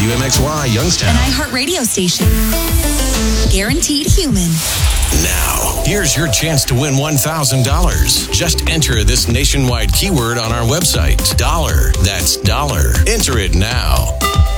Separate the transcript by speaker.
Speaker 1: WMXY Youngstown.
Speaker 2: An iHeart radio station. Guaranteed human.
Speaker 1: Now, here's your chance to win $1,000. Just enter this nationwide keyword on our website. Dollar. That's dollar. Enter it now.